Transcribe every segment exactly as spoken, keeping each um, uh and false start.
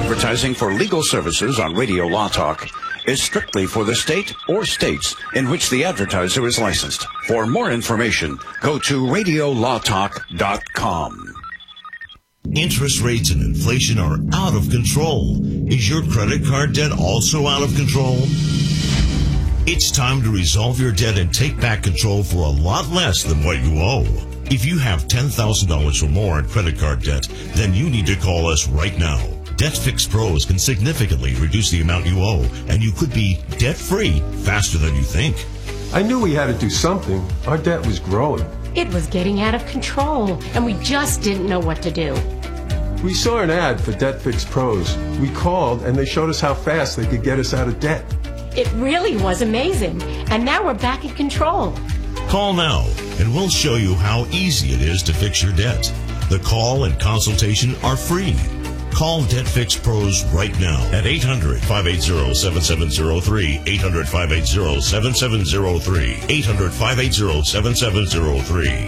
Advertising for legal services on Radio Law Talk is strictly for the state or states in which the advertiser is licensed. For more information, go to radio law talk dot com. Interest rates and inflation are out of control. Is your credit card debt also out of control? It's time to resolve your debt and take back control for a lot less than what you owe. If you have ten thousand dollars or more in credit card debt, then you need to call us right now. DebtFix Pros can significantly reduce the amount you owe, and you could be debt-free faster than you think. I knew we had to do something. Our debt was growing. It was getting out of control, and we just didn't know what to do. We saw an ad for DebtFix Pros. We called, and they showed us how fast they could get us out of debt. It really was amazing, and now we're back in control. Call now, and we'll show you how easy it is to fix your debt. The call and consultation are free. Call DebtFix Pros right now at eight hundred, five eight zero, seven seven zero three, eight hundred, five eight zero, seven seven zero three, eight hundred, five eight zero, seven seven zero three.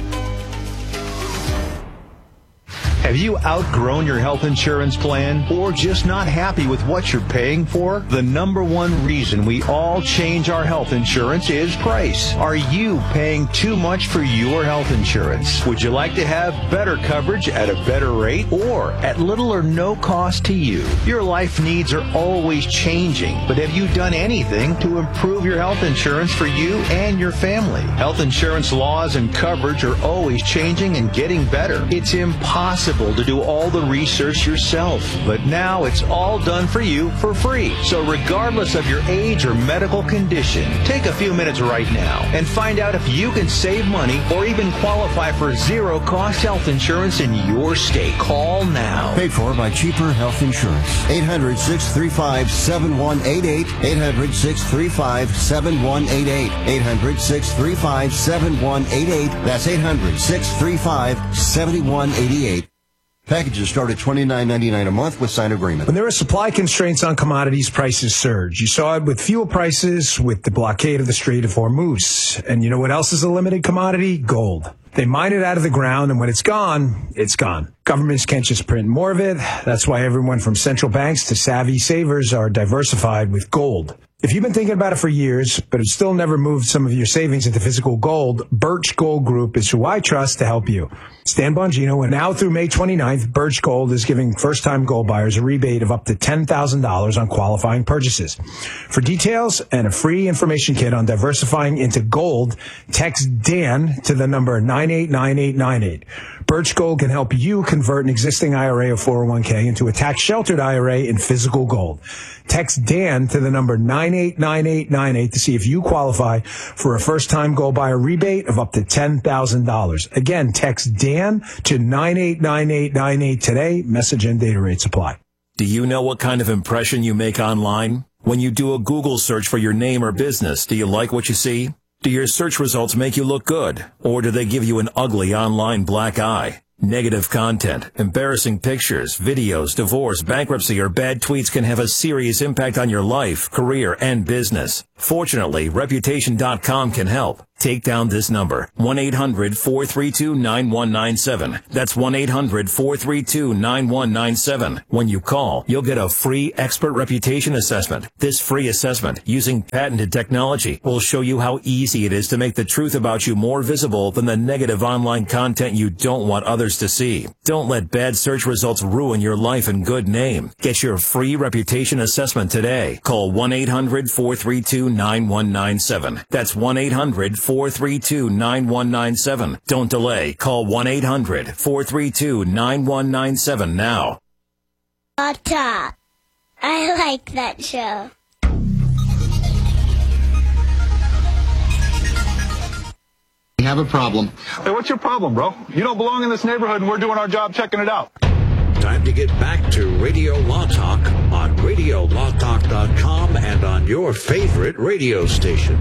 Have you outgrown your health insurance plan or just not happy with what you're paying for? The number one reason we all change our health insurance is price. Are you paying too much for your health insurance? Would you like to have better coverage at a better rate or at little or no cost to you? Your life needs are always changing, but have you done anything to improve your health insurance for you and your family? Health insurance laws and coverage are always changing and getting better. It's impossible to do all the research yourself, but now it's all done for you for free. So regardless of your age or medical condition, take a few minutes right now and find out if you can save money or even qualify for zero-cost health insurance in your state. Call now. Paid for by Cheaper Health Insurance. eight hundred, six three five, seven one eight eight. eight hundred, six three five, seven one eight eight. eight hundred, six three five, seven one eight eight. That's eight hundred, six three five, seven one eight eight. Packages start at twenty-nine ninety-nine a month with signed agreement. When there are supply constraints on commodities, prices surge. You saw it with fuel prices, with the blockade of the Strait of Hormuz. And you know what else is a limited commodity? Gold. They mine it out of the ground, and when it's gone, it's gone. Governments can't just print more of it. That's why everyone from central banks to savvy savers are diversified with gold. If you've been thinking about it for years, but have still never moved some of your savings into physical gold, Birch Gold Group is who I trust to help you. Stan Bongino, and now through May twenty-ninth, Birch Gold is giving first-time gold buyers a rebate of up to ten thousand dollars on qualifying purchases. For details and a free information kit on diversifying into gold, text Dan to the number nine eight nine eight nine eight. Birch Gold can help you convert an existing I R A or four oh one k into a tax-sheltered I R A in physical gold. Text Dan to the number nine eight nine eight nine eight to see if you qualify for a first-time gold buyer rebate of up to ten thousand dollars. Again, text Dan to nine eight nine eight nine eight today. Message and data rates apply. Do you know what kind of impression you make online? When you do a Google search for your name or business, do you like what you see? Do your search results make you look good? Or do they give you an ugly online black eye? Negative content, embarrassing pictures, videos, divorce, bankruptcy, or bad tweets can have a serious impact on your life, career, and business. Fortunately, Reputation dot com can help. Take down this number, one eight hundred, four three two, nine one nine seven. That's one eight hundred, four three two, nine one nine seven. When you call, you'll get a free expert reputation assessment. This free assessment, using patented technology, will show you how easy it is to make the truth about you more visible than the negative online content you don't want others to see. Don't let bad search results ruin your life and good name. Get your free reputation assessment today. Call one eight hundred, four three two, nine one nine seven. That's one eight hundred, four three two, nine one nine seven. Don't delay. Call one eight hundred, four three two, nine one nine seven now. Talk. I like that show. We have a problem. Hey, what's your problem, bro? You don't belong in this neighborhood, and we're doing our job checking it out. Time to get back to Radio Law Talk on radio law talk dot com and on your favorite radio station.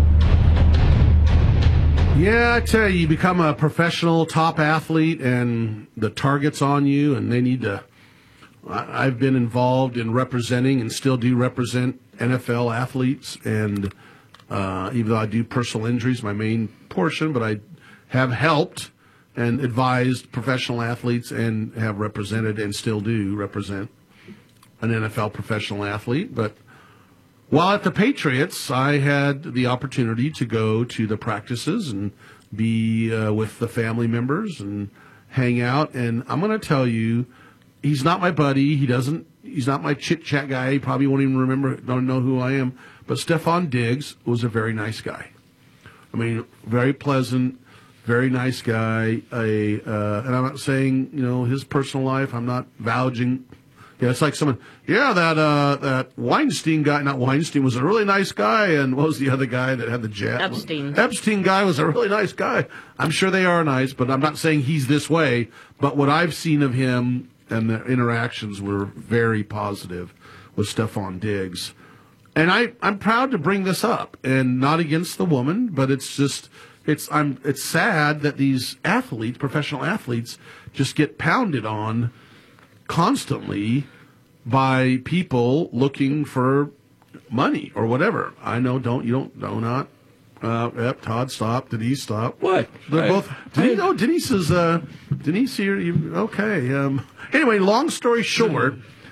Yeah, I tell you, you become a professional top athlete and the target's on you, and they need to... I've been involved in representing and still do represent N F L athletes, and uh, even though I do personal injuries, my main portion, but I have helped and advised professional athletes and have represented and still do represent an N F L professional athlete, but while at the Patriots, I had the opportunity to go to the practices and be uh, with the family members and hang out. And I'm going to tell you, he's not my buddy. He doesn't. He's not my chit chat guy. He probably won't even remember, don't know who I am. But Stefon Diggs was a very nice guy. I mean, very pleasant, very nice guy. A uh, and I'm not saying, you know, his personal life. I'm not vouching. Yeah, it's like someone. Yeah, that uh, that Weinstein guy. Not Weinstein was a really nice guy. And what was the other guy that had the jet? Epstein. Epstein guy was a really nice guy. I'm sure they are nice, but I'm not saying he's this way. But what I've seen of him and the interactions were very positive with Stefon Diggs. And I, I'm proud to bring this up, and not against the woman, but it's just, it's I'm it's sad that these athletes, professional athletes, just get pounded on constantly by people looking for money or whatever. I know, don't you don't know not. Uh, yep, Todd, stop. Denise, stop. What? They're I, both. Denise, oh, Denise is. Uh, Denise here. You, okay. Um, anyway, long story short,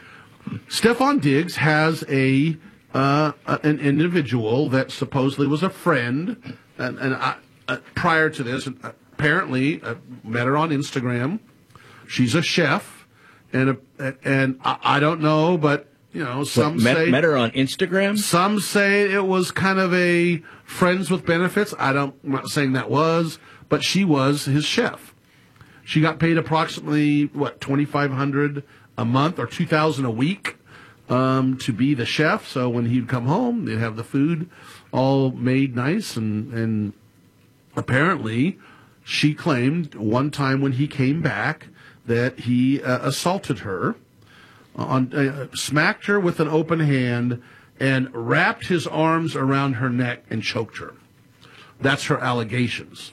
Stefon Diggs has a uh, an individual that supposedly was a friend, and, and I, uh, prior to this, apparently uh, met her on Instagram. She's a chef, and a, and I, I don't know, but. You know, some what, met, say met her on Instagram. Some say it was kind of a friends with benefits. I don't. I'm not saying that was, but she was his chef. She got paid approximately what twenty five hundred a month or two thousand a week um, to be the chef. So when he'd come home, they'd have the food all made nice, and and apparently she claimed one time when he came back that he uh, assaulted her. On, uh, smacked her with an open hand and wrapped his arms around her neck and choked her. That's her allegations.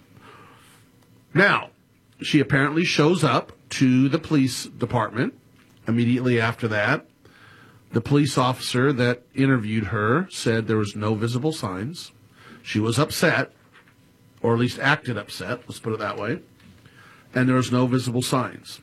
Now, she apparently shows up to the police department immediately after that. The police officer that interviewed her said there was no visible signs. She was upset, or at least acted upset, let's put it that way, and there was no visible signs.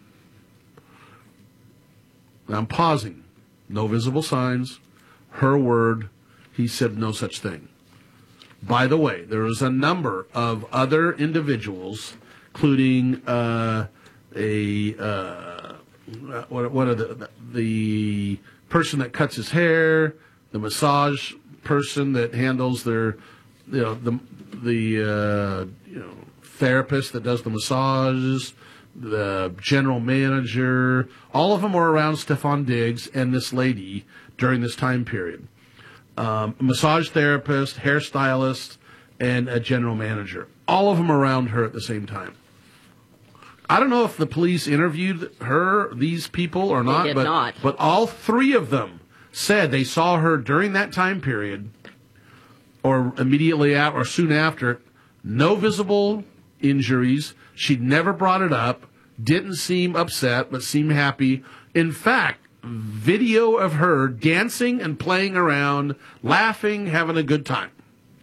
I'm pausing. No visible signs. Her word. He said no such thing. By the way, there is a number of other individuals, including uh, a uh, what, what are the the person that cuts his hair, the massage person that handles their, you know, the the uh, you know therapist that does the massages. The general manager, all of them were around Stefon Diggs and this lady during this time period. Um, a massage therapist, hairstylist, and a general manager. All of them around her at the same time. I don't know if the police interviewed her, these people, or not, They did but, not. but all three of them said they saw her during that time period, or immediately out, or soon after. No visible injuries. She'd never brought it up, didn't seem upset, but seemed happy. In fact, video of her dancing and playing around, laughing, having a good time.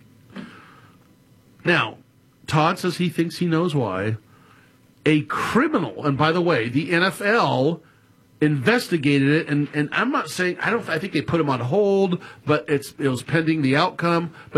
Now, Todd says he thinks he knows why. A criminal, and by the way, the N F L investigated it, and, and I'm not saying, I don't, I think they put him on hold, but it's, it was pending the outcome. But